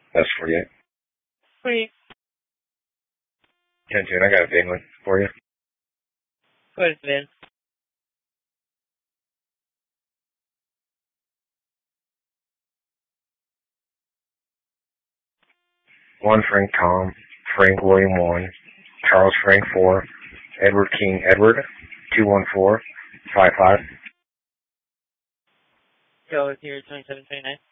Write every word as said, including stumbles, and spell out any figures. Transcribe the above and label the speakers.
Speaker 1: That's forty-eight.
Speaker 2: forty-eight.
Speaker 1: ten two, I got a big one for you.
Speaker 2: Go ahead, Vin.
Speaker 1: One Frank Tom, Frank William one, Charles Frank four, Edward King Edward two one four five five.
Speaker 2: Go with your twenty-seven twenty-nine.